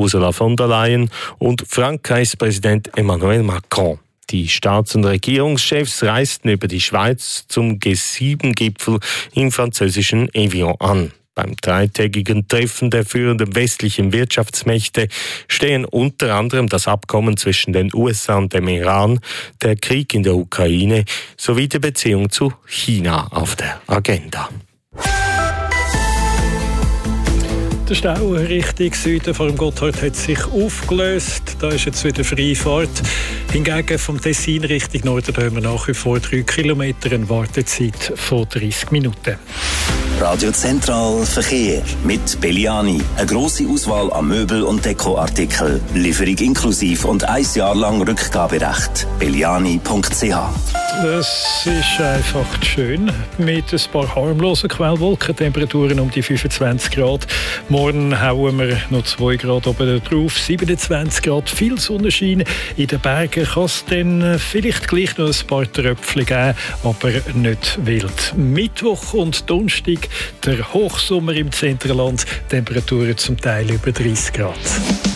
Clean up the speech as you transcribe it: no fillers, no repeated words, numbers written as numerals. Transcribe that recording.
Ursula von der Leyen und Frankreichs Präsident Emmanuel Macron. Die Staats- und Regierungschefs reisten über die Schweiz zum G7-Gipfel im französischen Evian an. Beim dreitägigen Treffen der führenden westlichen Wirtschaftsmächte stehen unter anderem das Abkommen zwischen den USA und dem Iran, der Krieg in der Ukraine sowie die Beziehung zu China auf der Agenda. Der Stau Richtung Süden vor dem Gotthard hat sich aufgelöst. Da ist jetzt wieder freie Fahrt. Hingegen vom Tessin Richtung Norden haben wir nach wie vor 3 Kilometer, eine Wartezeit von 30 Minuten. Radio Zentral Verkehr mit Belliani. Eine grosse Auswahl an Möbel- und Dekoartikeln. Lieferung inklusiv und 1 Jahr lang Rückgaberecht. Belliani.ch. Das ist einfach schön. Mit ein paar harmlosen Quellwolken, Temperaturen um die 25 Grad. Morgen hauen wir noch 2 Grad oben drauf, 27 Grad, viel Sonnenschein. In den Bergen kann es dann vielleicht gleich noch ein paar Tröpfchen geben, aber nicht wild. Mittwoch und Donnerstag der Hochsommer im Zentralland, Temperaturen zum Teil über 30 Grad.